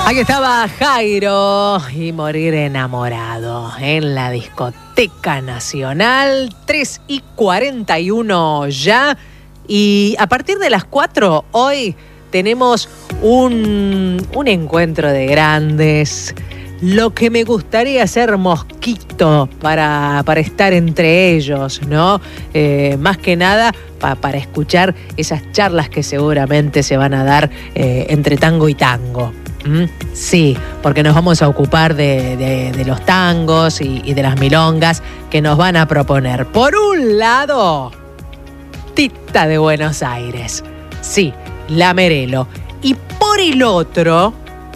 Aquí estaba Jairo y Morir enamorado en la Discoteca Nacional, 3:41 ya. Y a partir de las 4 hoy tenemos un encuentro de grandes. Lo que me gustaría hacer mosquito para estar entre ellos, ¿no? Más que nada para escuchar esas charlas que seguramente se van a dar entre tango y tango. Sí, porque nos vamos a ocupar de los tangos y de las milongas que nos van a proponer. Por un lado, Tita de Buenos Aires. Sí, la Merelo. Y por el otro,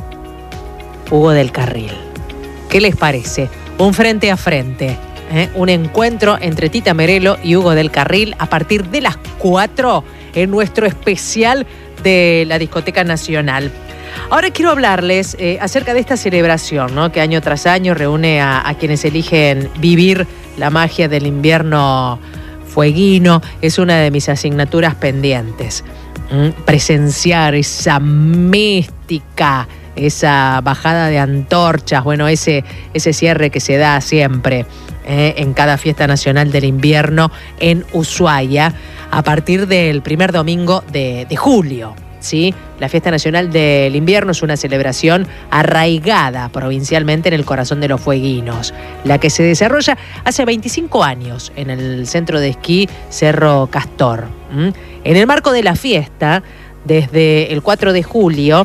Hugo del Carril. ¿Qué les parece? Un frente a frente, un encuentro entre Tita Merelo y Hugo del Carril a partir de las 4 en nuestro especial de la Discoteca Nacional. Ahora quiero hablarles acerca de esta celebración, ¿no? Que año tras año reúne a quienes eligen vivir la magia del invierno fueguino. Es una de mis asignaturas pendientes. Presenciar esa mística, esa bajada de antorchas, bueno, ese cierre que se da siempre en cada fiesta nacional del invierno en Ushuaia a partir del primer domingo de julio. ¿Sí? La Fiesta Nacional del Invierno es una celebración arraigada provincialmente en el corazón de los fueguinos, la que se desarrolla hace 25 años en el centro de esquí Cerro Castor. En el marco de la fiesta, desde el 4 de julio,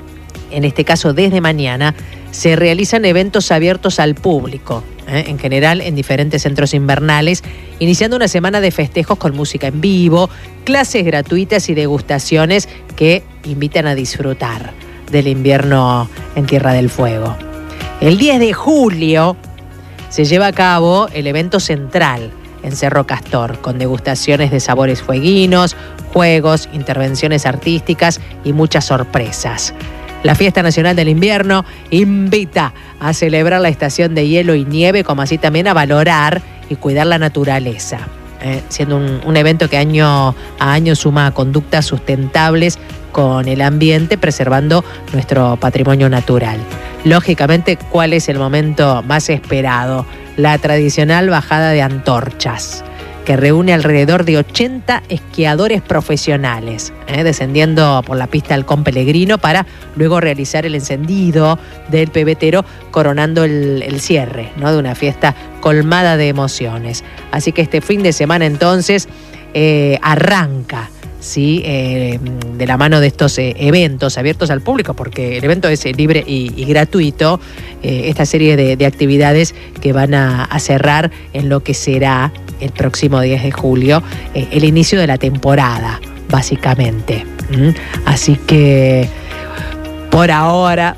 en este caso desde mañana, se realizan eventos abiertos al público, en general en diferentes centros invernales, iniciando una semana de festejos con música en vivo, clases gratuitas y degustaciones que invitan a disfrutar del invierno en Tierra del Fuego. El 10 de julio se lleva a cabo el evento central en Cerro Castor, con degustaciones de sabores fueguinos, juegos, intervenciones artísticas y muchas sorpresas. La Fiesta Nacional del Invierno invita a celebrar la estación de hielo y nieve, como así también a valorar y cuidar la naturaleza, siendo un evento que año a año suma conductas sustentables con el ambiente, preservando nuestro patrimonio natural. Lógicamente, ¿cuál es el momento más esperado? La tradicional bajada de antorchas, que reúne alrededor de 80 esquiadores profesionales, descendiendo por la pista Halcón Pellegrino para luego realizar el encendido del pebetero, coronando el cierre, ¿no? De una fiesta colmada de emociones. Así que este fin de semana entonces arranca, ¿sí? De la mano de estos eventos abiertos al público, porque el evento es libre y gratuito, esta serie de actividades que van a cerrar en lo que será el próximo 10 de julio, el inicio de la temporada, básicamente. Así que por ahora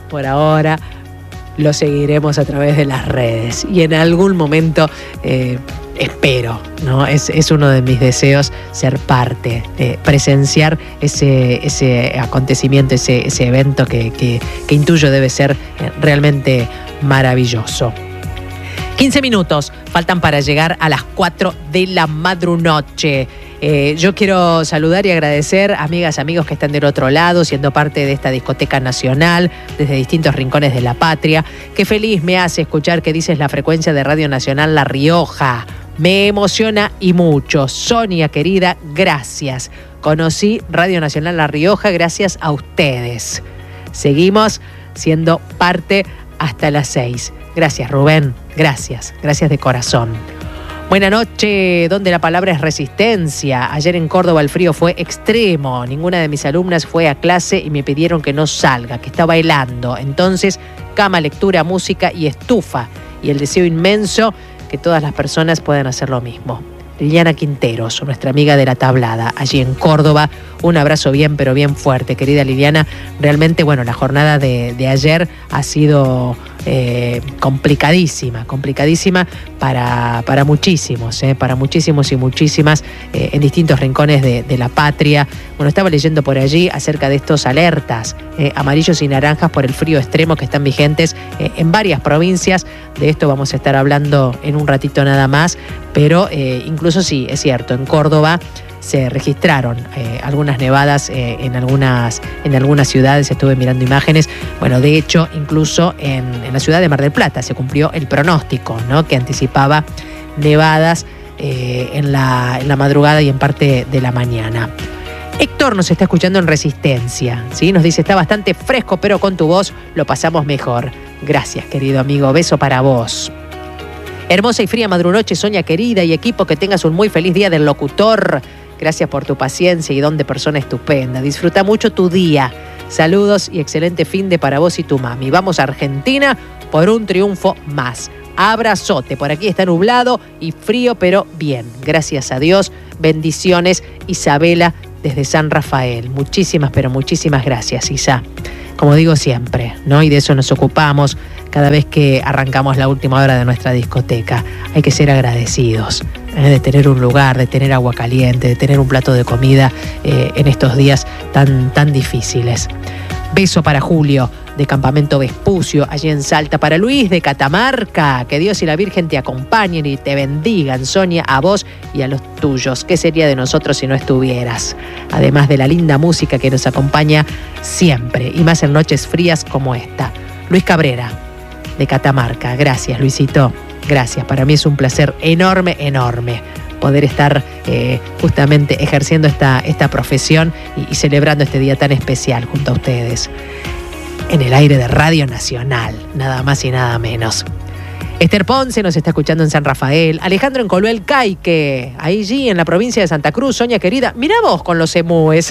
lo seguiremos a través de las redes y en algún momento espero, ¿no? Es uno de mis deseos ser parte, presenciar ese acontecimiento, ese evento que intuyo debe ser realmente maravilloso. 15 minutos faltan para llegar a las 4 de la madrunoche. Yo quiero saludar y agradecer a amigas, amigos que están del otro lado, siendo parte de esta Discoteca Nacional, desde distintos rincones de la patria. Qué feliz me hace escuchar que dices la frecuencia de Radio Nacional La Rioja. Me emociona y mucho. Sonia, querida, gracias. Conocí Radio Nacional La Rioja gracias a ustedes. Seguimos siendo parte hasta las 6. Gracias, Rubén. Gracias de corazón. Buena noche, donde la palabra es resistencia. Ayer en Córdoba el frío fue extremo. Ninguna de mis alumnas fue a clase y me pidieron que no salga, que estaba helando. Entonces, cama, lectura, música y estufa. Y el deseo inmenso que todas las personas puedan hacer lo mismo. Liliana Quinteros, nuestra amiga de la tablada, allí en Córdoba. Un abrazo bien, pero bien fuerte, querida Liliana. Realmente, bueno, la jornada de ayer ha sido complicadísima para muchísimos y muchísimas en distintos rincones de la patria. Bueno, estaba leyendo por allí acerca de estos alertas amarillos y naranjas por el frío extremo que están vigentes en varias provincias. De esto vamos a estar hablando en un ratito nada más, pero incluso Incluso sí, es cierto, en Córdoba se registraron algunas nevadas en algunas ciudades, estuve mirando imágenes. Bueno, de hecho, incluso en la ciudad de Mar del Plata se cumplió el pronóstico, ¿no?, que anticipaba nevadas en la madrugada y en parte de la mañana. Héctor nos está escuchando en Resistencia, ¿sí? Nos dice, está bastante fresco, pero con tu voz lo pasamos mejor. Gracias, querido amigo, beso para vos. Hermosa y fría madrunoche, Sonia querida y equipo, que tengas un muy feliz día del locutor. Gracias por tu paciencia y don de persona estupenda. Disfruta mucho tu día. Saludos y excelente fin de para vos y tu mami. Vamos a Argentina por un triunfo más. Abrazote. Por aquí está nublado y frío, pero bien. Gracias a Dios. Bendiciones, Isabela, desde San Rafael. Muchísimas, pero muchísimas gracias, Isa. Como digo siempre, ¿no? Y de eso nos ocupamos cada vez que arrancamos la última hora de nuestra discoteca. Hay que ser agradecidos, de tener un lugar, de tener agua caliente, de tener un plato de comida en estos días tan difíciles. Beso para Julio, de Campamento Vespucio, allí en Salta. Para Luis, de Catamarca. Que Dios y la Virgen te acompañen y te bendigan, Sonia, a vos y a los tuyos. ¿Qué sería de nosotros si no estuvieras? Además de la linda música que nos acompaña siempre, y más en noches frías como esta. Luis Cabrera, de Catamarca. Gracias, Luisito. Gracias. Para mí es un placer enorme poder estar justamente ejerciendo esta profesión y celebrando este día tan especial junto a ustedes. En el aire de Radio Nacional, nada más y nada menos. Esther Ponce nos está escuchando en San Rafael. Alejandro en Coluel Caique, allí en la provincia de Santa Cruz. Sonia querida, mirá vos con los emúes.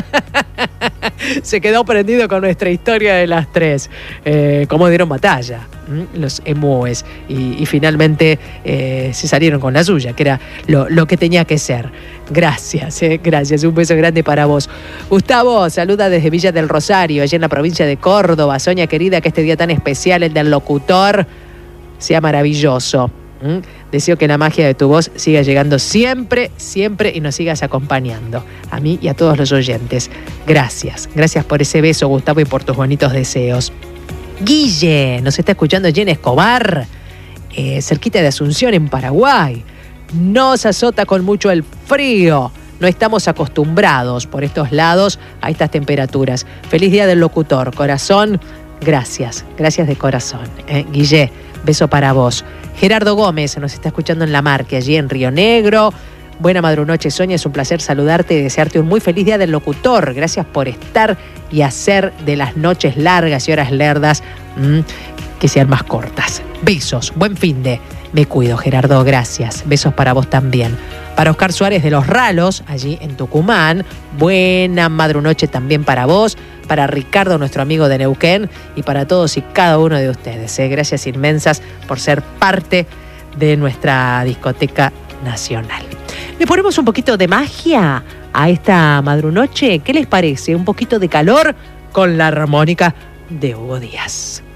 Se quedó prendido con nuestra historia de las tres. Cómo dieron batalla los emúes. Y finalmente se salieron con la suya, que era lo que tenía que ser. Gracias, gracias. Un beso grande para vos. Gustavo saluda desde Villa del Rosario, allí en la provincia de Córdoba. Sonia querida, que este día tan especial, el del locutor, sea maravilloso. Deseo que la magia de tu voz siga llegando siempre y nos sigas acompañando. A mí y a todos los oyentes. Gracias. Gracias por ese beso, Gustavo, y por tus bonitos deseos. Guille nos está escuchando allí en Escobar, cerquita de Asunción, en Paraguay. Nos azota con mucho el frío. No estamos acostumbrados por estos lados a estas temperaturas. Feliz día del locutor, corazón. Gracias de corazón. Guille, beso para vos. Gerardo Gómez nos está escuchando en La Marque, allí en Río Negro. Buena madrunoche, Sonia, es un placer saludarte y desearte un muy feliz día del locutor. Gracias por estar y hacer de las noches largas y horas lerdas que sean más cortas. Besos, buen finde. Me cuido, Gerardo, gracias. Besos para vos también. Para Oscar Suárez de Los Ralos, allí en Tucumán, buena madrunoche también para vos. Para Ricardo, nuestro amigo de Neuquén, y para todos y cada uno de ustedes. Gracias inmensas por ser parte de nuestra discoteca nacional. ¿Le ponemos un poquito de magia a esta madrunoche? ¿Qué les parece? Un poquito de calor con la armónica de Hugo Díaz.